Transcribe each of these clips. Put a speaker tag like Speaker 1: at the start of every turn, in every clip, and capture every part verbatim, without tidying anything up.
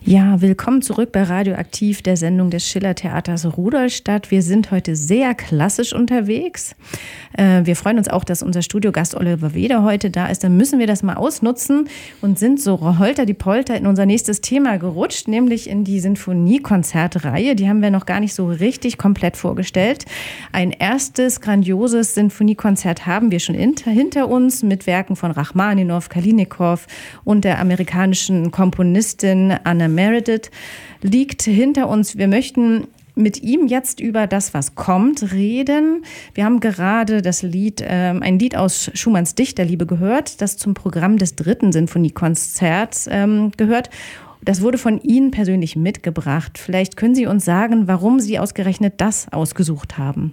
Speaker 1: Ja, willkommen zurück bei Radioaktiv, der Sendung des Schillertheaters Rudolstadt. Wir sind heute sehr klassisch unterwegs. Wir freuen uns auch, dass unser Studiogast Oliver Weder heute da ist. Dann müssen wir das mal ausnutzen und sind so holter die Polter in unser nächstes Thema gerutscht, nämlich in die Sinfoniekonzertreihe. Die haben wir noch gar nicht so richtig komplett vorgestellt. Ein erstes grandioses Sinfoniekonzert haben wir schon hinter uns mit Werken von Rachmaninow, Kalinikow und der amerikanischen Komponistin Anna Meredith liegt hinter uns. Wir möchten mit ihm jetzt über das, was kommt, reden. Wir haben gerade das Lied, äh, ein Lied aus Schumanns Dichterliebe gehört, das zum Programm des dritten Sinfoniekonzerts ähm, gehört. Das wurde von Ihnen persönlich mitgebracht. Vielleicht können Sie uns sagen, warum Sie ausgerechnet das ausgesucht haben.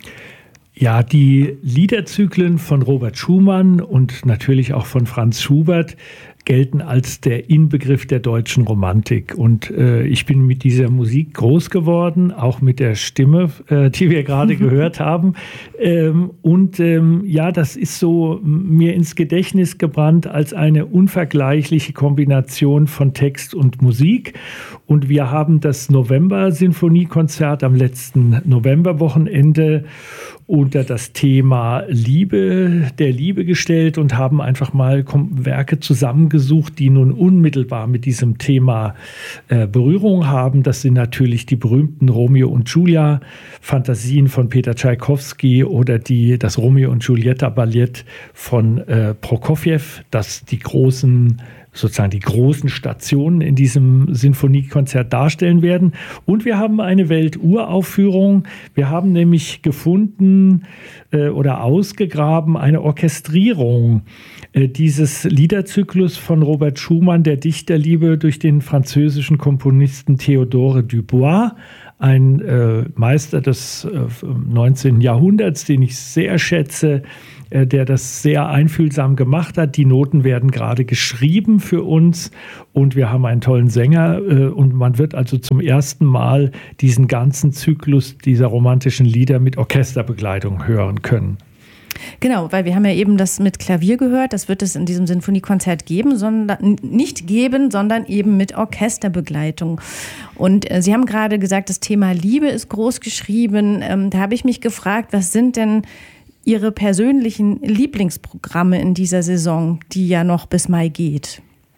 Speaker 2: Ja, die Liederzyklen von Robert Schumann und natürlich auch von Franz Schubert gelten als der Inbegriff der deutschen Romantik. Und äh, ich bin mit dieser Musik groß geworden, auch mit der Stimme, äh, die wir gerade gehört haben. Ähm, und ähm, ja, das ist so mir ins Gedächtnis gebrannt als eine unvergleichliche Kombination von Text und Musik. Und wir haben das November-Sinfoniekonzert am letzten Novemberwochenende unter das Thema Liebe, der Liebe gestellt und haben einfach mal Werke zusammengesucht, die nun unmittelbar mit diesem Thema äh, Berührung haben. Das sind natürlich die berühmten Romeo und Julia Fantasien von Peter Tschaikowski oder die, das Romeo und Giulietta Ballett von äh, Prokofjew, das die großen sozusagen die großen Stationen in diesem Sinfoniekonzert darstellen werden. Und wir haben eine Welturaufführung. Wir haben nämlich gefunden äh, oder ausgegraben eine Orchestrierung äh, dieses Liederzyklus von Robert Schumann, der Dichterliebe, durch den französischen Komponisten Théodore Dubois, ein äh, Meister des äh, neunzehnten Jahrhunderts, den ich sehr schätze, der das sehr einfühlsam gemacht hat. Die Noten werden gerade geschrieben für uns und wir haben einen tollen Sänger und man wird also zum ersten Mal diesen ganzen Zyklus dieser romantischen Lieder mit Orchesterbegleitung hören können.
Speaker 1: Genau, weil wir haben ja eben das mit Klavier gehört, das wird es in diesem Sinfoniekonzert geben, sondern nicht geben, sondern eben mit Orchesterbegleitung. Und äh, Sie haben gerade gesagt, das Thema Liebe ist groß geschrieben. Ähm, da habe ich mich gefragt, was sind denn Ihre persönlichen Lieblingsprogramme in dieser Saison, die ja noch bis Mai geht?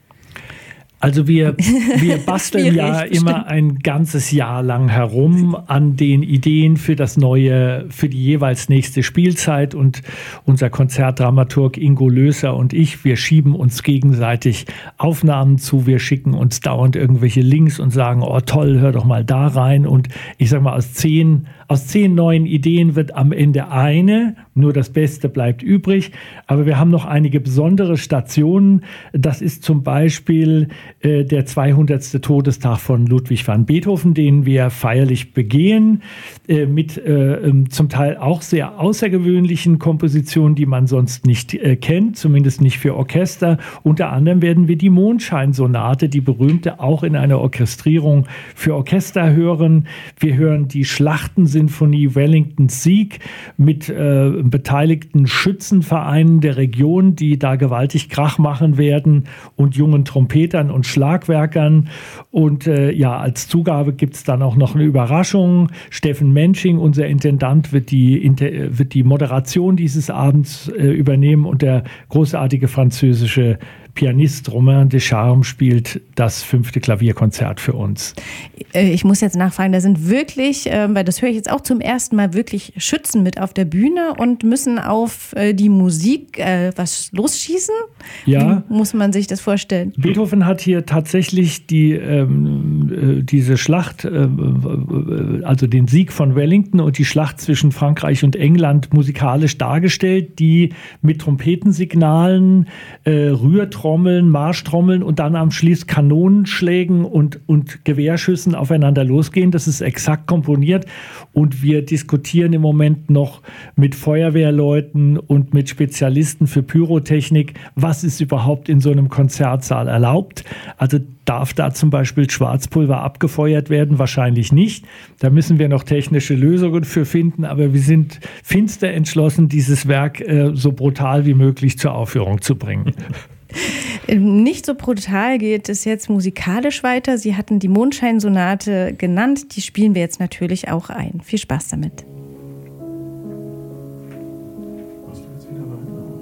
Speaker 2: Also wir, wir basteln ja immer ein ganzes Jahr lang herum an den Ideen für das neue, für die jeweils nächste Spielzeit. Und unser Konzertdramaturg Ingo Löser und ich, wir schieben uns gegenseitig Aufnahmen zu. Wir schicken uns dauernd irgendwelche Links und sagen, oh toll, hör doch mal da rein. Und ich sag mal, aus zehn, aus zehn neuen Ideen wird am Ende eine, nur das Beste bleibt übrig. Aber wir haben noch einige besondere Stationen. Das ist zum Beispiel der zweihundertste Todestag von Ludwig van Beethoven, den wir feierlich begehen, äh, mit äh, zum Teil auch sehr außergewöhnlichen Kompositionen, die man sonst nicht äh, kennt, zumindest nicht für Orchester. Unter anderem werden wir die Mondscheinsonate, die berühmte, auch in einer Orchestrierung für Orchester hören. Wir hören die Schlachtensinfonie Wellingtons Sieg mit äh, beteiligten Schützenvereinen der Region, die da gewaltig Krach machen werden und jungen Trompetern und Schlagwerkern. Und äh, ja, als Zugabe gibt es dann auch noch eine Überraschung. Steffen Mensching, unser Intendant, wird die, inter, wird die Moderation dieses Abends äh, übernehmen und der großartige französische Pianist Romain Descharmes spielt das fünfte Klavierkonzert für uns.
Speaker 1: Ich muss jetzt nachfragen, da sind wirklich, weil das höre ich jetzt auch zum ersten Mal, wirklich Schützen mit auf der Bühne und müssen auf die Musik was losschießen?
Speaker 2: Ja.
Speaker 1: Wie muss man sich das vorstellen?
Speaker 2: Beethoven hat hier tatsächlich die, ähm, diese Schlacht, äh, also den Sieg von Wellington und die Schlacht zwischen Frankreich und England musikalisch dargestellt, die mit Trompetensignalen, äh, Rührtrommeln, Trommeln, Marschtrommeln und dann am Schluss Kanonenschlägen und, und Gewehrschüssen aufeinander losgehen. Das ist exakt komponiert und wir diskutieren im Moment noch mit Feuerwehrleuten und mit Spezialisten für Pyrotechnik, was ist überhaupt in so einem Konzertsaal erlaubt. Also darf da zum Beispiel Schwarzpulver abgefeuert werden? Wahrscheinlich nicht. Da müssen wir noch technische Lösungen für finden, aber wir sind finster entschlossen, dieses Werk äh, so brutal wie möglich zur Aufführung zu bringen.
Speaker 1: Nicht so brutal geht es jetzt musikalisch weiter. Sie hatten die Mondscheinsonate genannt. Die spielen wir jetzt natürlich auch ein. Viel Spaß damit.